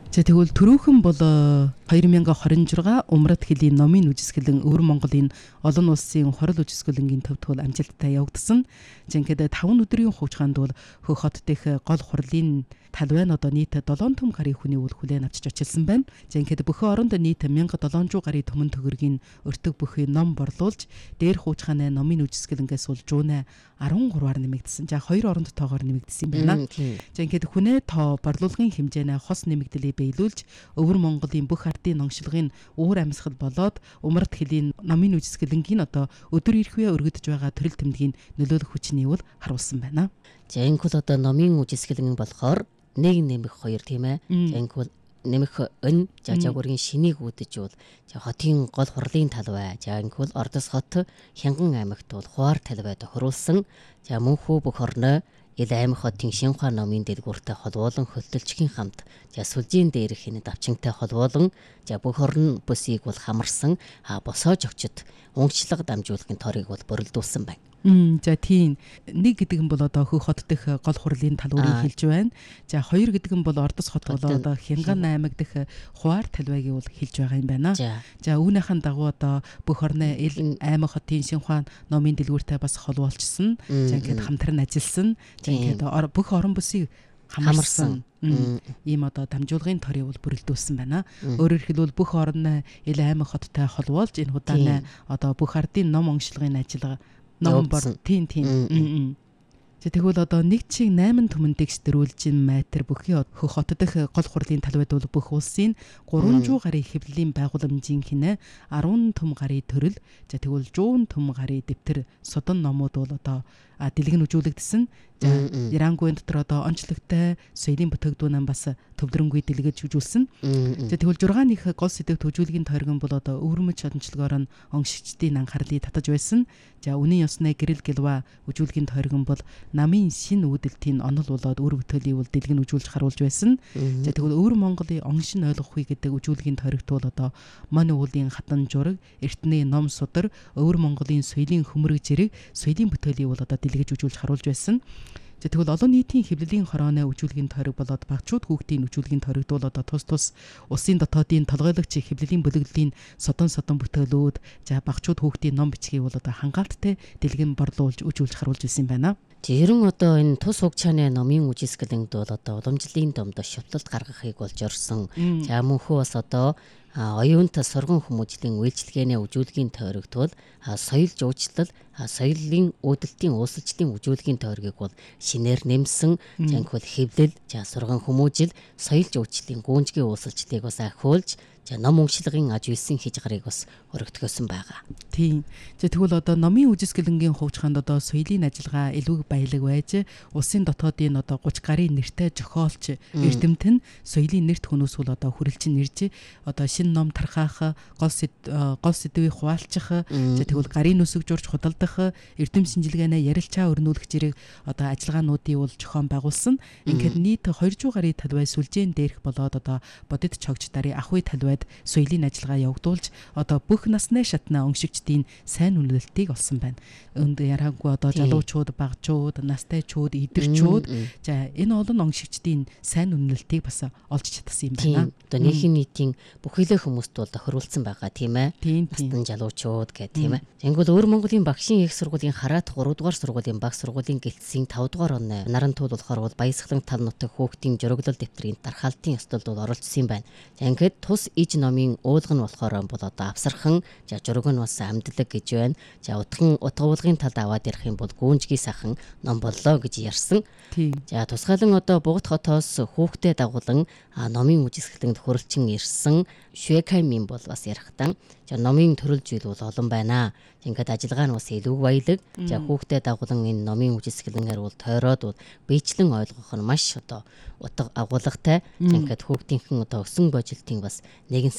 За тэгвэл түрүүхэн бол 2026 Умрат хэлийн номын үжисгэлэн Өвөр Монголын олон улсын хорол үжисгэлэнгийн төвтгөл амжилттай явагдсан. За ингээд 5 өдрийн хугацаанд бол Хөх хот дэх гол хурлын талбай нь одоо нийт 7 төм гаруй хүний үл хүлээн авчиж очилсан байна. За ингээд бүхэн оронд нийт 1700 гаруй төмөн төгрөгийн өртөг бүхий ном борлуулж дээр хуучгааны номын үжисгэлэнгээс бол жуунаа 13-аар нэмэгдсэн. За 2 оронд тоогоор нэмэгдсэн юм байна. За ингээд хүнээ тоо борлуулгын хэмжээнэ хос нэмэгдэлийг биелүүлж Өвөр Монголын бүх ардын ноншилгын уур амьсгал болоод Умрат хэлийн номын үжисгэлэнгийн одоо өдөр ирхвээ өргөдөж байгаа төрөл тэмдгийн нөлөөлөх хүчний үл харуулсан байна. За ингэвэл одоо номын үжисгэлэн болохоор 1 нэмэх 2 тийм ээ. За ингэвэл нэмэх өн жажаагурын шинийг үүдэж бол хотын гол хурлын талбай. За ингэвэл Ордос хот Хянган аймагт бол хуваар талбайд хоруулсан. За мөнхөө бүх орноо Ил аймаг хотын Шинхуа номын дэлгүүртэй холбоолон хөлтөлчгийн хамт за сүлжийн дээрх энэ давчинтай холбоолон за бүх орн бүсийг бол хамарсан босоож очид унгчлага дамжуулахын торыг бол бүрэлдүүлсэн байна. За тийм нэг гэдэг нь бол одоо Хөх хот дэх гол хурлын талбарыг хэлж байна. За 2 гэдэг нь бол Ордос хот бол одоо Хянган аймаг дэх хуваар талбайг бол хэлж байгаа юм байна. За үүнийхэн дагуу одоо бүх орны Ил аймаг хотын Шинхуа номын дэлгүүртэй бас холбоолчсон. За ингээд хамтран ажилласан. За ингээд бүх орон бүсийг хамарсан ийм одоо дамжуулгын торыг бол бүрэлдүүлсэн байна. Өөрөөр хэлбэл бүх орны Ил аймаг хоттой холбоолж энэ худааны одоо бүх ардын ном онцлогын ажиллагаа ном бор тийм. За тэгвэл одоо нэг чиг 8 төмөн текст дөрүүлж майтер бүхий Хөх хот дэх гол хурлын талбайд бол бүх улсын 300 гаруй хэвлэлийн байгууламжийн хинэ 10 төм гаруй төрөл за тэгвэл 100 төм гаруй дэвтэр содон номууд бол одоо дэлгэн үзүүлэгдсэн. За Ирангийн дотор одоо онцлогтой соёлын бүтээгдэхүүн бас төвлөрөнгүй дэлгэж үзүүлсэн. За тэгвэл 6-ных гол сэдв төвжүүлгийн тойргон бол одоо өвөрмөж онцлогоор нь оншигчдын анхаарлыг татаж байсан. За үнэн ёсны гэрэл гэлва үзүүлгийн тойргон бол намын шин үүдэлтийн онол болоод өр бүтээлийг бол дэлгэн үзүүлж харуулж байсан. За тэгвэл Өвөр Монголын онгшин ойлгохгүй гэдэг үзүүлгийн тойрогт бол одоо Мань уулын хатан жураг, Эртний ном судар, Өвөр Монголын соёлын хөмрөг зэрэг соёлын бүтээлийг бол одоо дэлгэж үзүүлж харуулж байсан. За тэгвэл олон нийтийн хэвлэлийн хорооны үжүүлгийн тойрог болоод багчууд хүүхдийн үжүүлгийн тойрогт бол одоо тус улсын дотоодын толгойлогч хэвлэлийн бүлэглэлийн содон бүтээлүүд за багчууд хүүхдийн ном бичгийг бол одоо хангаалттай дэлгэн борлуулж үжүүлж харуулж ирсэн байна. Тэрэн одоо энэ тус хугацааны номын үжисгэлэнд бол одоо уламжлалын домдо шивтэлд гаргахыг болж орсон. За мөнхөө бас одоо оюунтай сурган хүмүүжлийн үйлчилгээний үжүүлгийн тойрогт бол соёл жуучлал соёлын үүдэлтийн uusalчдын үжүүлгийн тойргийг бол шинээр нэмсэн. Жинхэнэ хэвлэл за сурган хүмүүжил соёл жуучлалын гүнжгийн uusalчдыг бас ахиулж ном уншлагын аж үйлсэн хийж гарыг бас өргөтгөөсөн байгаа. Тийм. За тэгвэл одоо номын үжисгэлэнгийн хувьчханд одоо соёлын ажиллагаа илүү баялаг байж улсын дотоодын одоо 30 гаруй нэртэй зохиолч эрдэмт нь соёлын нэрт хүмүүсүүл одоо хүрэлцэн ирж одоо шинэ ном тархаах гол сэдвийг хуваалцах за тэгвэл гарын нүсэг журж худалдах эрдэм шинжилгээнэ ярилцаа өрнүүлэх зэрэг одоо ажиллагаануудыг бол зохион байгуулсан. Ингээд нийт 200 гаруй талбай сүлжээн дээрх болоод одоо бодит чогч дарын ахуй талбай соёлын ажиллагаа явагдуулж одоо бүх насны шатны оншигчдын сайн үнэлэлтийг олсон байна. Өнд яраагүй одоо залуучууд, багчууд, настайчууд, идэрчүүд за энэ олон оншигчдын сайн үнэлэлтийг бас олж чадсан юм байна. Одоо нийгмийн нийтийн бүхэлээ хүмүүст бол тохируулсан байгаа тийм ээ. Настан залуучууд гэх тийм ээ. Тэнгүүл Өвөр Монголын багшийн их сургуулийн хараат 3 дугаар сургуулийн баг сургуулийн гэлтсийн 5 дугаар оны нарантууд болохоор бол Баясгалан тал нутаг хүүхдийн зураглал дэвтрийн дархаалтын ёслолд бол оролцсон юм байна. Ингээд тус иж номын уулга нь болохоор бол одоо авсархан за жураг нь бас амдлаг гэж байна. За утгуулгын талд аваад ярих юм бол гүнжгий сахан ном боллоо гэж ярьсан. За тусгаалan одоо Бугт хотоос хүүхдэд дагуулan номын үжисгэлэнд хөрөлчин ирсэн Швекаймын бол бас ярихтан номын төрөл зүйл бол олон байна. Ингээд ажиллагаа нь бас илүү баялаг. За хүүхдэд дагуулan энэ номын үжисгэлэнээр бол тойроод бол биечлэн ойлгох нь маш одоо утга агуулгатай. Ингээд хүүхдийнхэн одоо өсөн божилтын бас нэгэн